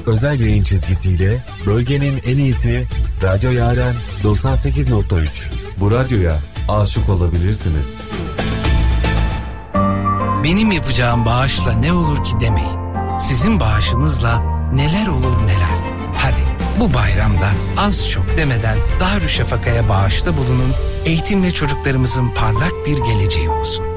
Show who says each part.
Speaker 1: özel yayın çizgisiyle bölgenin en iyisi Radyo Yaren 98.3. Bu radyoya aşık olabilirsiniz.
Speaker 2: Benim yapacağım bağışla ne olur ki demeyin. Sizin bağışınızla neler olur neler. Hadi bu bayramda az çok demeden Darüşşafaka'ya bağışta bulunun. Eğitimle çocuklarımızın parlak bir geleceği olsun.